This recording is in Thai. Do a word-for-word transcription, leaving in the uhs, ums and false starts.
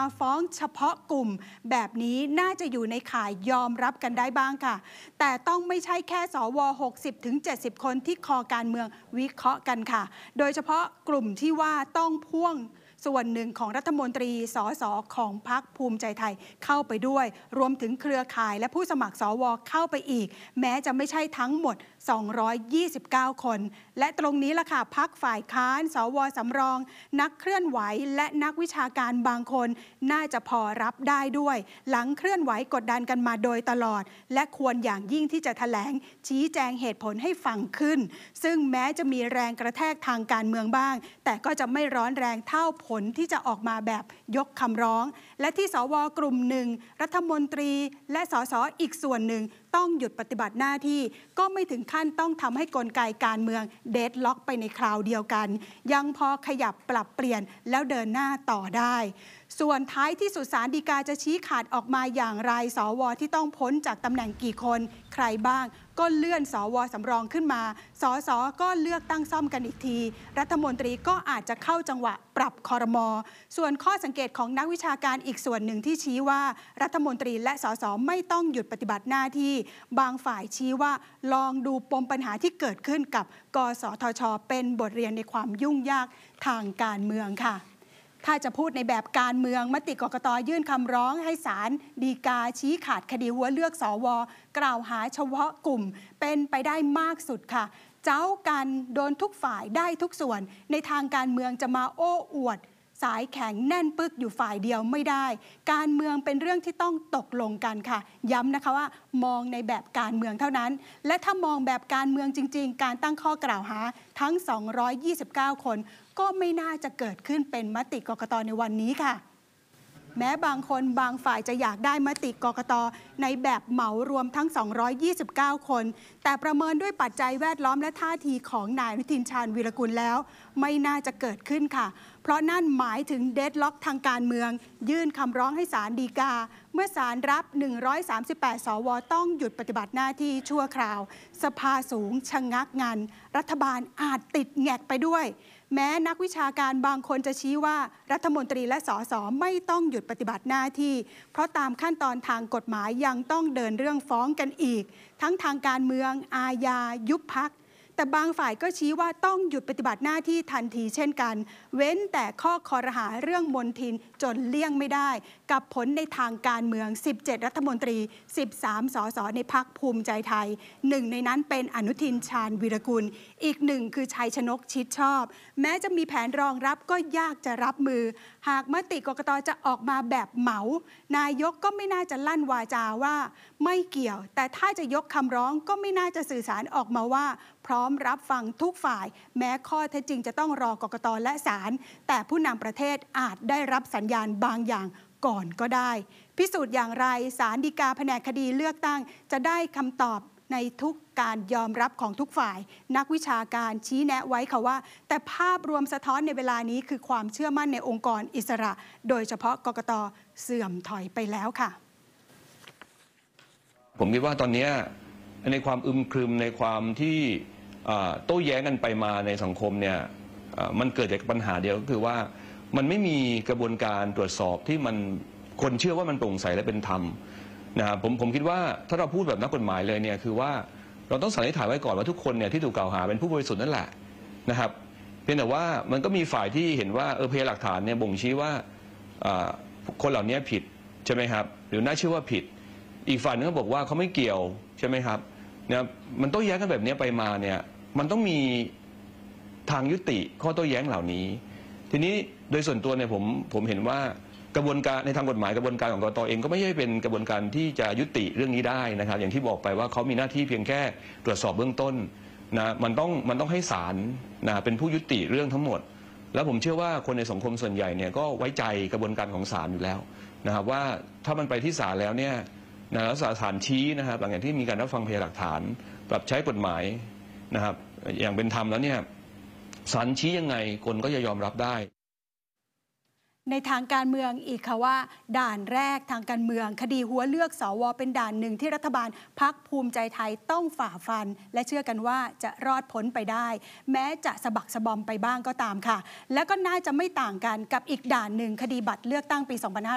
ฟ้องเฉพาะกลุ่มแบบนี้น่าจะอยู่ในข่ายยอมรับกันได้บ้างค่ะแต่ต้องไม่ใช่แค่สว หกสิบถึงเจ็ดสิบ คนที่คอการเมืองวิเคราะห์กันค่ะโดยเฉพาะกลุ่มที่ว่าต้องพ่วงส่วนหนึ่งของรัฐมนตรีสสของพรรคภูมิใจไทยเข้าไปด้วยรวมถึงเครือข่ายและผู้สมัครสวเข้าไปอีกแม้จะไม่ใช่ทั้งหมดสองร้อยยี่สิบเก้าคนและตรงนี้ล่ะค่ะพรรคฝ่ายค้านสวสำรองนักเคลื่อนไหวและนักวิชาการบางคนน่าจะพอรับได้ด้วยหลังเคลื่อนไหวกดดันกันมาโดยตลอดและควรอย่างยิ่งที่จะแถลงชี้แจงเหตุผลให้ฟังขึ้นซึ่งแม้จะมีแรงกระแทกทางการเมืองบ้างแต่ก็จะไม่ร้อนแรงเท่าผลที่จะออกมาแบบยกคำร้องและที่สวกลุ่มหนึ่งรัฐมนตรีและสสอีกส่วนหนึ่งต้องหยุดปฏิบัติหน้าที่ก็ไม่ถึงขั้นต้องทำให้กลไกการเมืองเดดล็อกไปในคราวเดียวกันยังพอขยับปรับเปลี่ยนแล้วเดินหน้าต่อได้ส่วนท้ายที่สุดศาลฎีกาจะชี้ขาดออกมาอย่างไรสวที่ต้องพ้นจากตำแหน่งกี่คนใครบ้างก็เลื่อนสวสำรองขึ้นมาสสก็เลือกตั้งซ่อมกันอีกทีรัฐมนตรีก็อาจจะเข้าจังหวะปรับครม.ส่วนข้อสังเกตของนักวิชาการอีกส่วนหนึ่งที่ชี้ว่ารัฐมนตรีและสสไม่ต้องหยุดปฏิบัติหน้าที่บางฝ่ายชี้ว่าลองดูปมปัญหาที่เกิดขึ้นกับกสทช.เป็นบทเรียนในความยุ่งยากทางการเมืองค่ะถ้าจะพูดในแบบการเมืองมติกกต.ยื่นคำร้องให้ศาลฎีกาชี้ขาดคดีหัวเลือกสวกล่าวหาเฉพาะกลุ่มเป็นไปได้มากสุดค่ะเจ้ากันโดนทุกฝ่ายได้ทุกส่วนในทางการเมืองจะมาโอ้อวดสายแข็งแน่นปึกอยู่ฝ่ายเดียวไม่ได้การเมืองเป็นเรื่องที่ต้องตกลงกันค่ะย้ำนะคะว่ามองในแบบการเมืองเท่านั้นและถ้ามองแบบการเมืองจริงๆการตั้งข้อกล่าวหาทั้งสองร้อยยี่สิบเก้าคนก็ไม่น่าจะเกิดขึ้นเป็นมติกกต.ในวันนี้ค่ะแม้บางคนบางฝ่ายจะอยากได้มติกกต.ในแบบเหมารวมทั้งสองร้อยยี่สิบเก้าคนแต่ประเมินด้วยปัจจัยแวดล้อมและท่าทีของนายอนุทินชาญวีรกุลแล้วไม่น่าจะเกิดขึ้นค่ะเพราะนั่นหมายถึงเดดล็อกทางการเมืองยื่นคำร้องให้ศาลฎีกาเมื่อศาลรับหนึ่งร้อยสามสิบแปดสวต้องหยุดปฏิบัติหน้าที่ชั่วคราวสภาสูงชะงักงันรัฐบาลอาจติดแงกไปด้วยแม้นักวิชาการบางคนจะชี้ว่ารัฐมนตรีและสสไม่ต้องหยุดปฏิบัติหน้าที่เพราะตามขั้นตอนทางกฎหมายยังต้องเดินเรื่องฟ้องกันอีกทั้งทางการเมืองอาญายุบพรรคแต่บางฝ่ายก็ชี้ว่าต้องหยุดปฏิบัติหน้าที่ทันทีเช่นกันเว้นแต่ข้อคอรหาเรื่องมณฑินจนเลี่ยงไม่ได้กับผลในทางการเมืองสิบเจ็ดรัฐมนตรีสิบสามสสในพรรคภูมิใจไทยหนึ่งในนั้นเป็นอนุทินชาญวีรกุลอีกหนึ่งคือชัยชนกชิดชอบแม้จะมีแผนรองรับก็ยากจะรับมือหากมติกกต.จะออกมาแบบเหมานายกก็ไม่น่าจะลั่นวาจาว่าไม่เกี่ยวแต่ถ้าจะยกคำร้องก็ไม่น่าจะสื่อสารออกมาว่าพร้อมรับฟังทุกฝ่ายแม้ข้อเท็จจริงจะต้องรอกกต.และศาลแต่ผู้นำประเทศอาจได้รับสัญญาณบางอย่างก่อนก็ได้พิสูจน์อย่างไรศาลฎีกาแผนกคดีเลือกตั้งจะได้คำตอบในทุกการยอมรับของทุกฝ่ายนักวิชาการชี้แนะไว้ค่ะว่าแต่ภาพรวมสะท้อนในเวลานี้คือความเชื่อมั่นในองค์กรอิสระโดยเฉพาะกกต.เสื่อมถอยไปแล้วค่ะผมคิดว่าตอนนี้ในความอึมครึมในความที่โต้แย้งกันไปมาในสังคมเนี่ยมันเกิดจากปัญหาเดียวก็คือว่ามันไม่มีกระบวนการตรวจสอบที่มันคนเชื่อว่ามันโปร่งใสและเป็นธรรมนะครับผมผมคิดว่าถ้าเราพูดแบบนักกฎหมายเลยเนี่ยคือว่าเราต้องสันนิษฐานไว้ก่อนว่าทุกคนเนี่ยที่ถูกกล่าวหาเป็นผู้บริสุทธิ์นั่นแหละนะครับเพียงแต่ว่ามันก็มีฝ่ายที่เห็นว่าเออพยานหลักฐานเนี่ยบ่งชี้ว่าคนเหล่านี้ผิดใช่ไหมครับหรือน่าเชื่อว่าผิดอีกฝ่ายนึงก็บอกว่าเขาไม่เกี่ยวใช่ไหมครับเนี่ยมันโต้แย้งกันแบบนี้ไปมาเนี่ยมันต้องมีทางยุติข้อโต้แย้งเหล่านี้ทีนี้โดยส่วนตัวเนี่ยผมผมเห็นว่ากระบวนการในทางกฎหมายกระบวนการของกกต.เองก็ไม่ใช่เป็นกระบวนการที่จะยุติเรื่องนี้ได้นะครับอย่างที่บอกไปว่าเขามีหน้าที่เพียงแค่ตรวจสอบเบื้องต้นนะมันต้องมันต้องให้ศาลนะเป็นผู้ยุติเรื่องทั้งหมดแล้วผมเชื่อว่าคนในสังคมส่วนใหญ่เนี่ยก็ไว้ใจกระบวนการของศาลอยู่แล้วนะครับว่าถ้ามันไปที่ศาลแล้วเนี่ยนะแล้วศาลชี้นะครับหลังจากที่มีการรับฟังพยานหลักฐานปรับใช้กฎหมายนะครับอย่างเป็นธรรมแล้วเนี่ยศาลชี้ยังไงคนก็จะยอมรับได้ในทางการเมืองอีกค่ะว่าด่านแรกทางการเมืองคดีหัวเลือกสวเป็นด่านหนึ่งที่รัฐบาลพรรคภูมิใจไทยต้องฝ่าฟันและเชื่อกันว่าจะรอดพ้นไปได้แม้จะสะบักสะบอมไปบ้างก็ตามค่ะและก็น่าจะไม่ต่างกันกับอีกด่านหนึ่งคดีบัตรเลือกตั้งปีสองพันห้าร้อย